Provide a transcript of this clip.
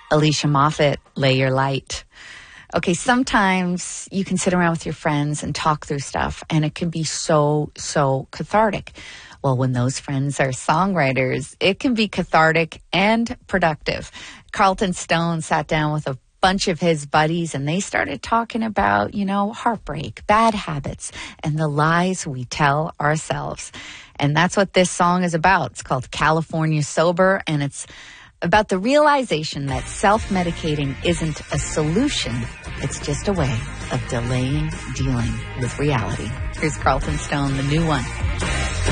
Alicia Moffett, Lay Your Light. Okay, sometimes you can sit around with your friends and talk through stuff, and it can be so cathartic. Well, when those friends are songwriters, it can be cathartic and productive. Carlton Stone sat down with a bunch of his buddies, and they started talking about, heartbreak, bad habits, and the lies we tell ourselves. And that's what this song is about. It's called California Sober, and it's about the realization that self-medicating isn't a solution. It's just a way of delaying dealing with reality. Here's Carlton Stone, the new one.